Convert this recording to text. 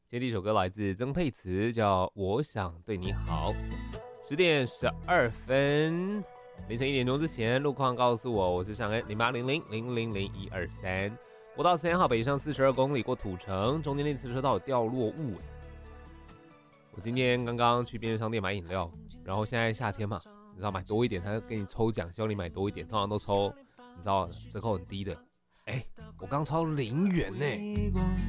今天第一首歌来自曾沛慈，叫《我想对你好》。10点12分，凌晨1点钟之前，路况告诉我，我是尚恩0800000123。国道3号北上42公里过土城，中间那次车道有掉落物。我今天刚刚去便利商店买饮料，然后现在夏天嘛，你知道买多一点，他给你抽奖，希望你买多一点，通常都抽，你知道折扣很低的。我刚超0元呢。